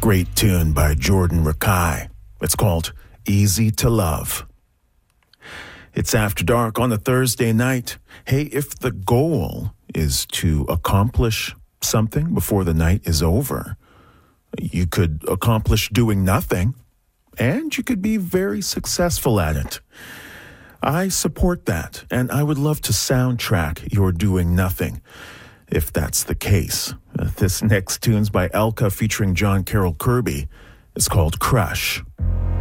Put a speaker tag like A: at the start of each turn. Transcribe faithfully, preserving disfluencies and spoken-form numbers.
A: Great tune by Jordan Rakei. It's called Easy to Love. It's After Dark on a Thursday night. Hey, if the goal is to accomplish something before the night is over, you could accomplish doing nothing, and you could be very successful at it. I support that, and I would love to soundtrack your doing nothing, if that's the case. Uh, this next tune's by Elka featuring John Carroll Kirby. It's called Crush.